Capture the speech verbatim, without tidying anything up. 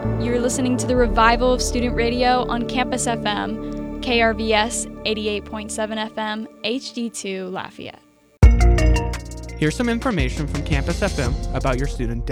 You're listening to the Revival of Student Radio on Campus F M, K R V S eighty-eight point seven F M, H D two Lafayette. Here's some information from Campus F M about your student